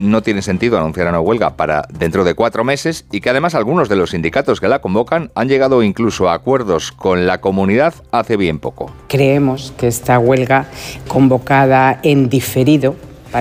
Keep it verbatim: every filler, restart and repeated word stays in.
no tiene sentido anunciar una huelga para dentro de cuatro meses y que además algunos de los sindicatos que la convocan han llegado incluso a acuerdos con la comunidad hace bien poco. Creemos que esta huelga convocada en diferido